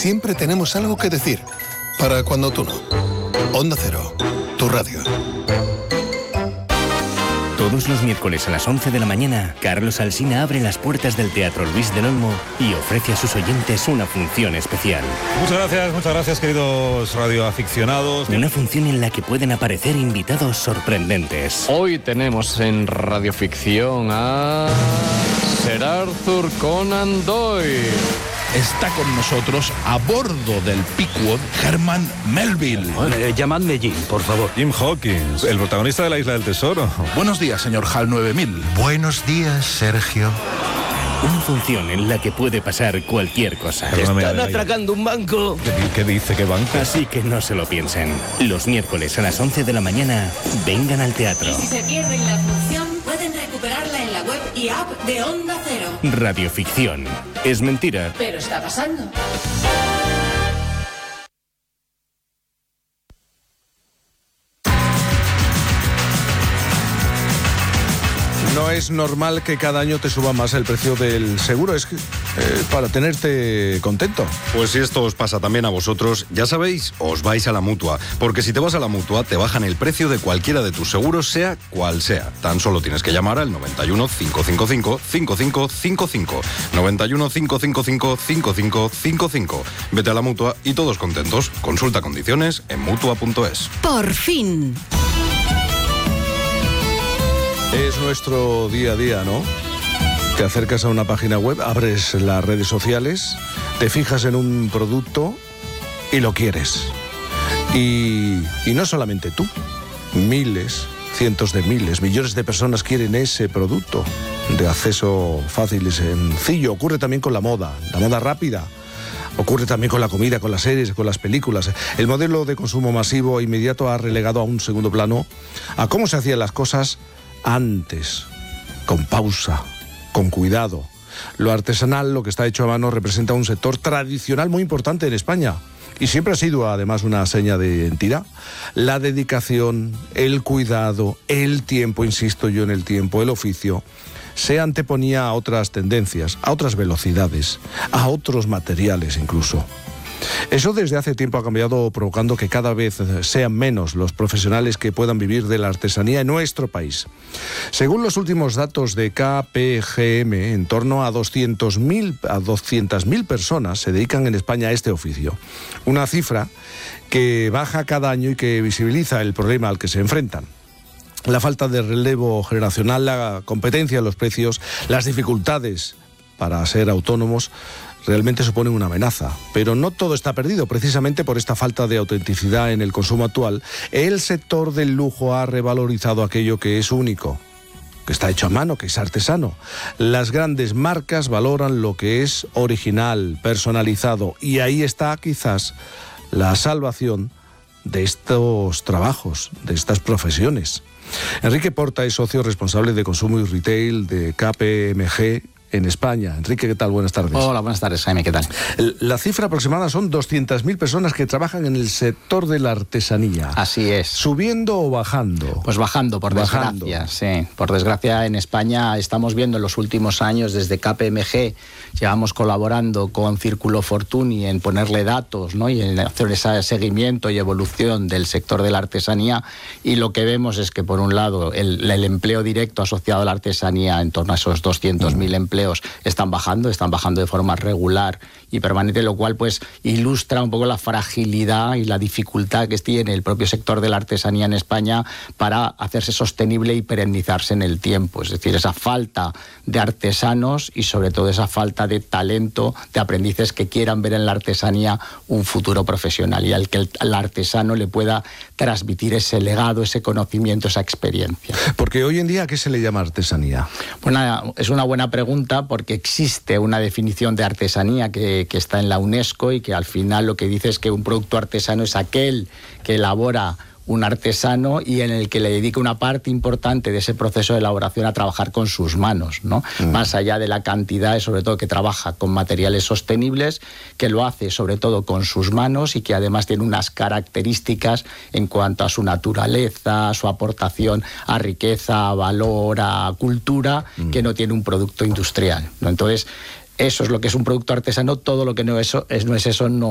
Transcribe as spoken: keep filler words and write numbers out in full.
siempre tenemos algo que decir. Para cuando tú no. Onda Cero, tu radio. Todos los miércoles a las once de la mañana, Carlos Alsina abre las puertas del Teatro Luis del Olmo y ofrece a sus oyentes una función especial. Muchas gracias, muchas gracias, queridos radioaficionados. Una función en la que pueden aparecer invitados sorprendentes. Hoy tenemos en radioficción a Sir Arthur Conan Doyle. Está con nosotros a bordo del Pequod Herman Melville. Eh, llamadme Jim, por favor. Jim Hawkins, el protagonista de La Isla del Tesoro. Buenos días, señor Hal nueve mil. Buenos días, Sergio. Una función en la que puede pasar cualquier cosa. Están atracando un banco. ¿Qué, qué dice? ¿Qué banco? Así que no se lo piensen. Los miércoles a las once de la mañana, vengan al teatro. Y si se pierden la función, pueden recuperarla en la web y app de Onda Cero. Radioficción. Es mentira. Pero está pasando. No es normal que cada año te suba más el precio del seguro, es que, eh, para tenerte contento. Pues si esto os pasa también a vosotros, ya sabéis, os vais a la Mutua, porque si te vas a la Mutua te bajan el precio de cualquiera de tus seguros, sea cual sea. Tan solo tienes que llamar al noventa y uno, cinco cinco cinco, cinco cinco cinco cinco, noventa y uno, cinco cinco cinco, cinco cinco cinco cinco. Vete a la Mutua y todos contentos. Consulta condiciones en mutua punto es. Por fin. Es nuestro día a día, ¿no? Te acercas a una página web, abres las redes sociales, te fijas en un producto y lo quieres. Y, y no solamente tú, miles, cientos de miles, millones de personas quieren ese producto de acceso fácil y sencillo. Ocurre también con la moda, la moda rápida. Ocurre también con la comida, con las series, con las películas. El modelo de consumo masivo e inmediato ha relegado a un segundo plano a cómo se hacían las cosas antes, con pausa, con cuidado. Lo artesanal, lo que está hecho a mano, representa un sector tradicional muy importante en España y siempre ha sido además una seña de identidad. La dedicación, el cuidado, el tiempo, insisto yo en el tiempo, el oficio, se anteponía a otras tendencias, a otras velocidades, a otros materiales incluso. Eso desde hace tiempo ha cambiado, provocando que cada vez sean menos los profesionales que puedan vivir de la artesanía en nuestro país. Según los últimos datos de K P G M, en torno a doscientas mil personas se dedican en España a este oficio. Una cifra que baja cada año y que visibiliza el problema al que se enfrentan. La falta de relevo generacional, la competencia en los precios, las dificultades para ser autónomos realmente suponen una amenaza. Pero no todo está perdido. Precisamente por esta falta de autenticidad en el consumo actual, el sector del lujo ha revalorizado aquello que es único, que está hecho a mano, que es artesano. Las grandes marcas valoran lo que es original, personalizado, y ahí está quizás la salvación de estos trabajos, de estas profesiones. Enrique Porta es socio responsable de consumo y retail de K P M G en España. Enrique, ¿qué tal? Buenas tardes. Hola, buenas tardes, Jaime, ¿qué tal? La cifra aproximada son doscientas mil personas que trabajan en el sector de la artesanía. Así es. ¿Subiendo o bajando? Pues bajando, por bajando. desgracia, sí. Por desgracia, en España estamos viendo en los últimos años, desde K P M G, llevamos colaborando con Círculo Fortuny en ponerle datos, ¿no?, y en hacer ese seguimiento y evolución del sector de la artesanía, y lo que vemos es que, por un lado, el, el empleo directo asociado a la artesanía, en torno a esos doscientos mil mm. empleos, están bajando, están bajando de forma regular y permanente, lo cual pues ilustra un poco la fragilidad y la dificultad que tiene el propio sector de la artesanía en España para hacerse sostenible y perennizarse en el tiempo. Es decir, esa falta de artesanos y sobre todo esa falta de talento, de aprendices que quieran ver en la artesanía un futuro profesional y al que el, el artesano le pueda transmitir ese legado, ese conocimiento, esa experiencia. Porque hoy en día, ¿a qué se le llama artesanía? Bueno, es una buena pregunta, porque existe una definición de artesanía que, que está en la UNESCO y que al final lo que dice es que un producto artesano es aquel que elabora un artesano y en el que le dedica una parte importante de ese proceso de elaboración a trabajar con sus manos, ¿no? Mm. Más allá de la cantidad, sobre todo que trabaja con materiales sostenibles, que lo hace sobre todo con sus manos y que además tiene unas características en cuanto a su naturaleza, a su aportación a riqueza, a valor, a cultura, mm. que no tiene un producto industrial, ¿no? Entonces, eso es lo que es un producto artesano. Todo lo que no es eso, es, no es eso no